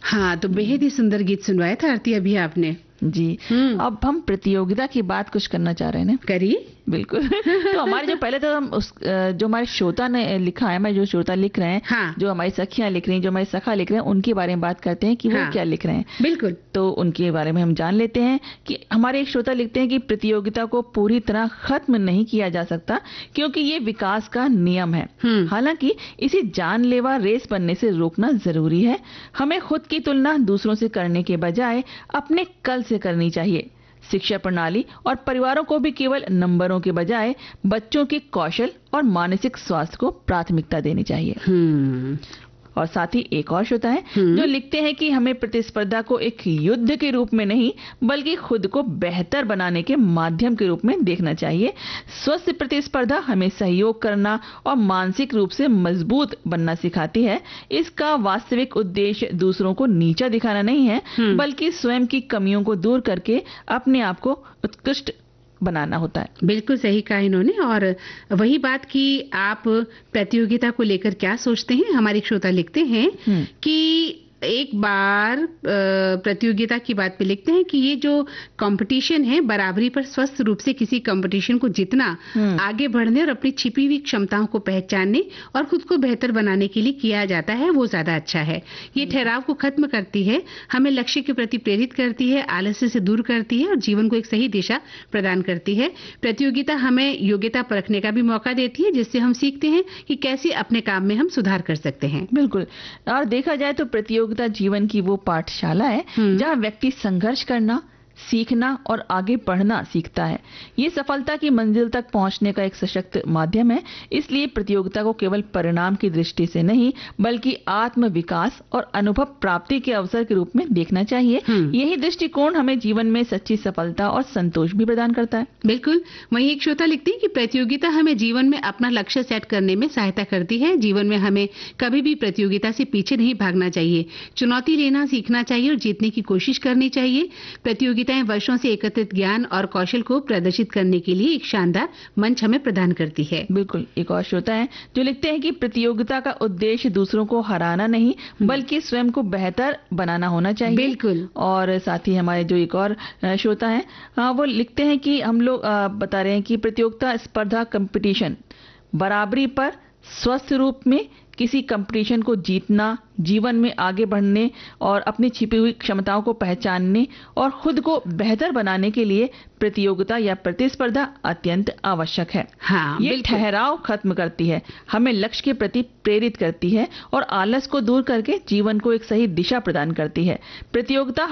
हाँ, तो बेहद ही सुंदर गीत सुनवाया था आरती अभी आपने। जी। अब हम प्रतियोगिता की बात कुछ करना चाह रहे हैं ना। करिए। बिल्कुल। तो हमारे जो पहले तो हम जो हमारे श्रोता ने लिखा है, हमारे जो श्रोता लिख रहे हैं, हाँ। जो हमारी सखियां लिख रही हैं, जो हमारे सखा लिख रहे हैं, उनके बारे में बात करते हैं कि वो क्या लिख रहे हैं। बिल्कुल। तो उनके बारे में हम जान लेते हैं कि हमारे एक श्रोता लिखते हैं कि प्रतियोगिता को पूरी तरह खत्म नहीं किया जा सकता क्योंकि ये विकास का नियम है। हालांकि इसे जानलेवा रेस बनने से रोकना जरूरी है। हमें खुद की तुलना दूसरों से करने के बजाय अपने कल से करनी चाहिए। शिक्षा प्रणाली और परिवारों को भी केवल नंबरों के बजाय बच्चों के कौशल और मानसिक स्वास्थ्य को प्राथमिकता देनी चाहिए। और साथ ही एक और श्रोता है जो लिखते हैं कि हमें प्रतिस्पर्धा को एक युद्ध के रूप में नहीं बल्कि खुद को बेहतर बनाने के माध्यम के रूप में देखना चाहिए। स्वस्थ प्रतिस्पर्धा हमें सहयोग करना और मानसिक रूप से मजबूत बनना सिखाती है। इसका वास्तविक उद्देश्य दूसरों को नीचा दिखाना नहीं है बल्कि स्वयं की कमियों को दूर करके अपने आप को उत्कृष्ट बनाना होता है। बिल्कुल सही कहा इन्होंने। और वही बात कि आप प्रतियोगिता को लेकर क्या सोचते हैं। हमारे श्रोता लिखते हैं कि एक बार प्रतियोगिता की बात पे लिखते हैं कि ये जो कंपटीशन है बराबरी पर स्वस्थ रूप से किसी कंपटीशन को जीतना, आगे बढ़ने और अपनी छिपी हुई क्षमताओं को पहचानने और खुद को बेहतर बनाने के लिए किया जाता है, वो ज्यादा अच्छा है। ये ठहराव को खत्म करती है, हमें लक्ष्य के प्रति प्रेरित करती है, आलस्य से दूर करती है और जीवन को एक सही दिशा प्रदान करती है। प्रतियोगिता हमें योग्यता परखने का भी मौका देती है जिससे हम सीखते हैं कि कैसे अपने काम में हम सुधार कर सकते हैं। बिल्कुल। और देखा जाए तो प्रतियोगिता जीवन की वो पाठशाला है जहां व्यक्ति संघर्ष करना, सीखना और आगे बढ़ना सीखता है। ये सफलता की मंजिल तक पहुंचने का एक सशक्त माध्यम है। इसलिए प्रतियोगिता को केवल परिणाम की दृष्टि से नहीं बल्कि आत्म विकास और अनुभव प्राप्ति के अवसर के रूप में देखना चाहिए। यही दृष्टिकोण हमें जीवन में सच्ची सफलता और संतोष भी प्रदान करता है। बिल्कुल। वहीं एक श्रोता लिखती है कि प्रतियोगिता हमें जीवन में अपना लक्ष्य सेट करने में सहायता करती है। जीवन में हमें कभी भी प्रतियोगिता से पीछे नहीं भागना चाहिए, चुनौती लेना सीखना चाहिए और जीतने की कोशिश करनी चाहिए। प्रतियोगिता वर्षों से एकत्रित ज्ञान और कौशल को प्रदर्शित करने के लिए एक शानदार मंच हमें प्रदान करती है। बिल्कुल। एक और श्रोता है जो लिखते हैं कि प्रतियोगिता का उद्देश्य दूसरों को हराना नहीं बल्कि स्वयं को बेहतर बनाना होना चाहिए। बिल्कुल। और साथ ही हमारे जो एक और श्रोता है वो लिखते हैं कि हम लोग बता रहे हैं कि प्रतियोगिता स्पर्धा कंपटीशन बराबरी पर स्वस्थ रूप में किसी कंपटीशन को जीतना, जीवन में आगे बढ़ने और अपनी छिपी हुई क्षमताओं को पहचानने और खुद को बेहतर बनाने के लिए प्रतियोगिता या प्रतिस्पर्धा अत्यंत आवश्यक है। ये ठहराव खत्म करती है, हमें लक्ष्य के प्रति प्रेरित करती है और आलस को दूर करके जीवन को एक सही दिशा प्रदान करती है। प्रतियोगिता